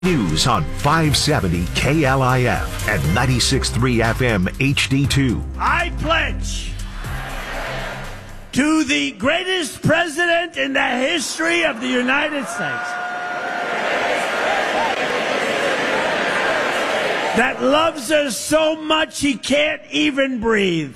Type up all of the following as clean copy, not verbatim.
News on 570 KLIF and 96.3 FM HD2. I pledge to the greatest president in the history of the United States that loves us so much he can't even breathe.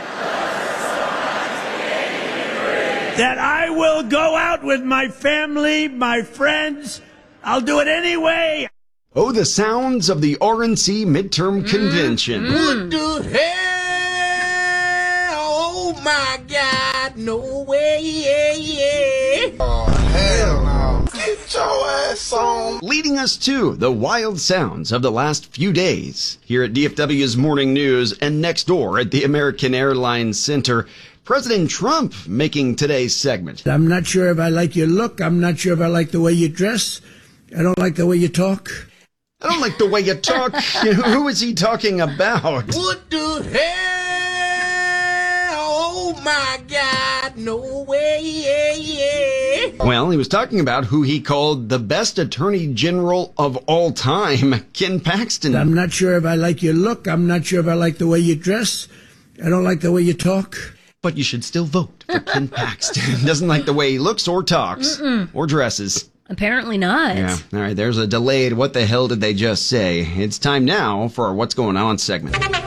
That I will go out with my family, my friends. I'll do it anyway. Oh, the sounds of the RNC midterm convention. What the hell? Oh my God, no way. Oh, hell no. Get your ass on. Leading us to the wild sounds of the last few days. Here at DFW's Morning News and next door at the American Airlines Center, President Trump making today's segment. I'm not sure if I like your look. I'm not sure if I like the way you dress. I don't like the way you talk. I don't like the way you talk. Who is he talking about? What the hell? Oh my God, no way. Well, he was talking about who he called the best attorney general of all time, Ken Paxton. I'm not sure if I like your look. I'm not sure if I like the way you dress. I don't like the way you talk. But you should still vote for Ken Paxton. Doesn't like the way he looks or talks or dresses. Apparently not. Yeah. All right, there's a delayed what the hell did they just say? It's time now for our What's Going On segment.